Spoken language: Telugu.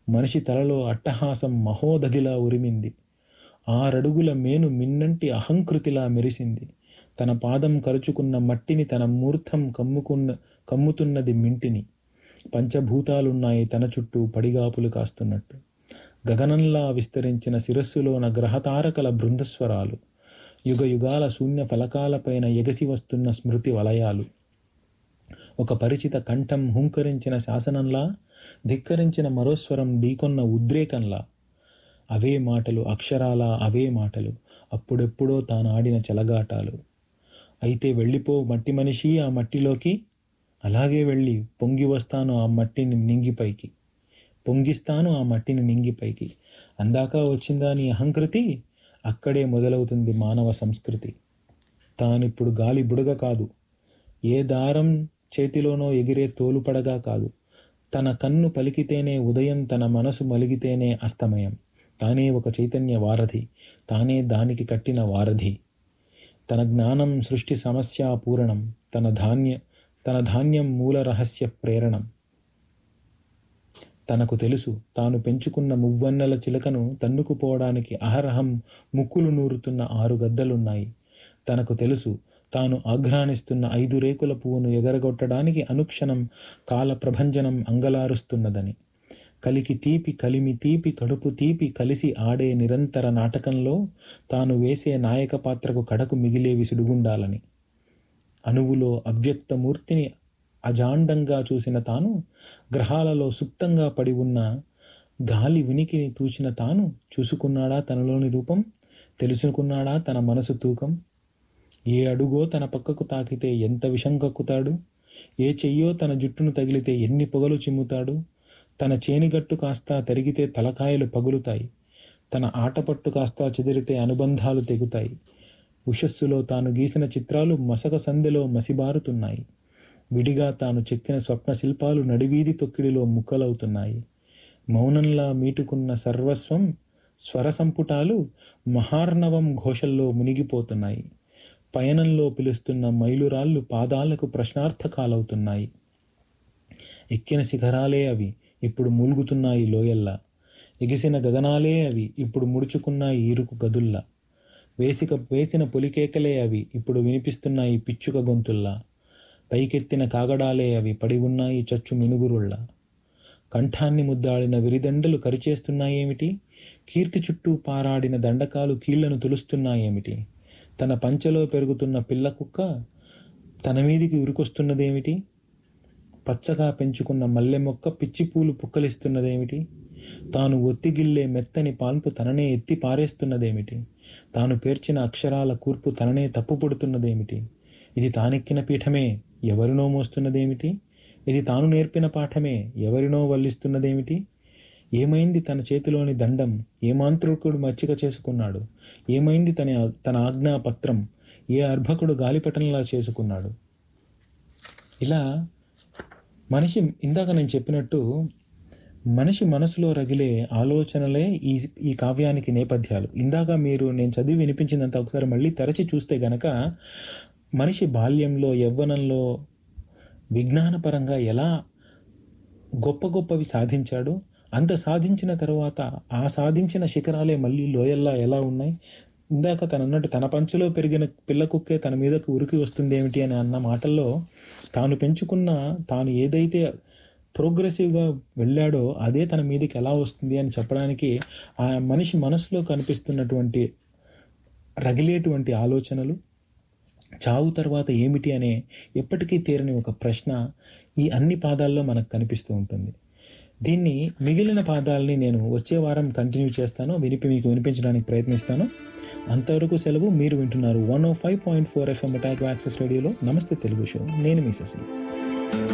మనిషి తలలో అట్టహాసం మహోదధిలా ఉరిమింది. 6 అడుగుల మేను మిన్నంటి అహంకృతిలా మెరిసింది. తన పాదం కరుచుకున్న మట్టిని తన మూర్ధం కమ్ముతున్నది మింటిని. పంచభూతాలున్నాయి తన చుట్టూ పడిగాపులు కాస్తున్నట్టు. గగనంలా విస్తరించిన శిరస్సులోన గ్రహతారకల బృందస్వరాలు, యుగ యుగాల శూన్య ఫలకాలపైన ఎగసి వస్తున్న స్మృతి వలయాలు. ఒక పరిచిత కంఠం హుంకరించిన శాసనంలా, ధిక్కరించిన మరోస్వరం ఢీకొన్న ఉద్రేకంలా. అవే మాటలు, అక్షరాలా అవే మాటలు, అప్పుడెప్పుడో తానాడిన చెలగాటాలు. అయితే వెళ్ళిపో మట్టి మనిషి ఆ మట్టిలోకి, అలాగే వెళ్ళి పొంగి వస్తాను ఆ మట్టిని నింగిపైకి, పొంగిస్తాను ఆ మట్టిని నింగిపైకి. అందాక వచ్చిందా నీ అహంకృతి, అక్కడే మొదలవుతుంది మానవ సంస్కృతి. తానిప్పుడు గాలి బుడగ కాదు, ఏ దారం చేతిలోనో ఎగిరే తోలుపడగా కాదు. తన కన్ను పలికితేనే ఉదయం, తన మనసు మలిగితేనే అస్తమయం. తానే ఒక చైతన్య వారధి, తానే దానికి కట్టిన వారధి. తన జ్ఞానం సృష్టి సమస్య పూరణం, తన ధాన్యం మూల రహస్య ప్రేరణం. తనకు తెలుసు తాను పెంచుకున్న మువ్వన్నెల చిలకను తన్నుకుపోవడానికి అహరహం ముక్కులు నూరుతున్న 6 గద్దలున్నాయి. తనకు తెలుసు తాను ఆఘ్రానిస్తున్న 5 రేకుల పువ్వును ఎగరగొట్టడానికి అనుక్షణం కాల ప్రభంజనం అంగలారుస్తున్నదని. కలికి తీపి, కలిమి తీపి, కడుపు తీపి కలిసి ఆడే నిరంతర నాటకంలో తాను వేసే నాయక పాత్రకు కడకు మిగిలేవి సుడిగుండాలని. అణువులో అవ్యక్తమూర్తిని అజాండంగా చూసిన తాను, గ్రహాలలో సుప్తంగా పడి ఉన్న గాలి ఉనికిని తూచిన తాను, చూసుకున్నాడా తనలోని రూపం, తెలుసుకున్నాడా తన మనసు తూకం. ఏ అడుగో తన పక్కకు తాకితే ఎంత విషం కక్కుతాడు, ఏ చెయ్యో తన జుట్టును తగిలితే ఎన్ని పొగలు చిమ్ముతాడు. తన చేనిగట్టు కాస్తా తరిగితే తలకాయలు పగులుతాయి, తన ఆటపట్టు కాస్తా చెదిరితే అనుబంధాలు తెగుతాయి. ఉషస్సులో తాను గీసిన చిత్రాలు మసక సందెలో మసిబారుతున్నాయి. విడిగా తాను చెక్కిన స్వప్న శిల్పాలు నడివీధి తొక్కిడిలో ముక్కలవుతున్నాయి. మౌనంలా మీటుకున్న సర్వస్వం స్వర సంపుటాలు మహార్ణవం ఘోషల్లో మునిగిపోతున్నాయి. పయనంలో పిలుస్తున్న మైలురాళ్ళు పాదాలకు ప్రశ్నార్థకాలవుతున్నాయి. ఎక్కిన శిఖరాలే అవి ఇప్పుడు మూల్గుతున్నాయి లోయల్లా, ఎగిసిన గగనాలే అవి ఇప్పుడు ముడుచుకున్నాయి ఇరుకు గదుల్లా, వేసిన పొలికేకలే అవి ఇప్పుడు వినిపిస్తున్నాయి పిచ్చుక గొంతుల్లా, పైకెత్తిన కాగడాలే అవి పడి ఉన్నాయి చచ్చు మినుగురుళ్ళ. కంఠాన్ని ముద్దాడిన విరిదండలు కరిచేస్తున్నాయేమిటి, కీర్తి చుట్టూ పారాడిన దండకాలు కీళ్లను తులుస్తున్నాయేమిటి, తన పంచెలో పెరుగుతున్న పిల్ల కుక్క తన మీదికి ఉరికొస్తున్నదేమిటి, పచ్చగా పెంచుకున్న మల్లె మొక్క పిచ్చిపూలు పుక్కలిస్తున్నదేమిటి, తాను ఒత్తిగిల్లే మెత్తని పాన్పు తననే ఎత్తి పారేస్తున్నదేమిటి, తాను పేర్చిన అక్షరాల కూర్పు తననే తప్పుపడుతున్నదేమిటి. ఇది తానెక్కిన పీఠమే ఎవరినో మోస్తున్నదేమిటి, ఇది తాను నేర్పిన పాఠమే ఎవరినో వల్లిస్తున్నదేమిటి. ఏమైంది తన చేతిలోని దండం, ఏ మాంత్రికుడు మచ్చిక చేసుకున్నాడు, ఏమైంది తన ఆజ్ఞాపత్రం, ఏ అర్భకుడు గాలిపటంలా చేసుకున్నాడు. ఇలా మనిషి, ఇందాక నేను చెప్పినట్టు మనిషి మనసులో రగిలే ఆలోచనలే ఈ కావ్యానికి నేపథ్యాలు. ఇందాక నేను చదివి వినిపించిందంతా ఒకసారి మళ్ళీ తరచి చూస్తే గనక మనిషి బాల్యంలో, యవ్వనంలో విజ్ఞానపరంగా ఎలా గొప్ప గొప్పవి సాధించాడు, అంత సాధించిన తర్వాత ఆ సాధించిన శిఖరాలే మళ్ళీ లోయల్లా ఎలా ఉన్నాయి. ఇందాక తనన్నట్టు తన పంచులో పెరిగిన పిల్ల కుక్కే తన మీదకు ఉరికి వస్తుంది ఏమిటి అని అన్న మాటల్లో తాను ఏదైతే ప్రోగ్రెసివ్గా వెళ్ళాడో అదే తన మీదకి ఎలా వస్తుంది అని చెప్పడానికి ఆ మనిషి మనసులో కనిపిస్తున్నటువంటి రగిలేటువంటి ఆలోచనలు, చావు తర్వాత ఏమిటి అనే ఎప్పటికీ తీరని ఒక ప్రశ్న ఈ అన్ని పాదాల్లో మనకు కనిపిస్తూ ఉంటుంది. దీన్ని మిగిలిన పాదాలని నేను వచ్చే వారం కంటిన్యూ చేస్తాను, మీకు వినిపించడానికి ప్రయత్నిస్తాను. అంతవరకు సెలవు. మీరు వింటున్నారు 105.4 FM అటాక్ యాక్సెస్ రేడియోలో నమస్తే తెలుగు షో. నేను మీ శశి.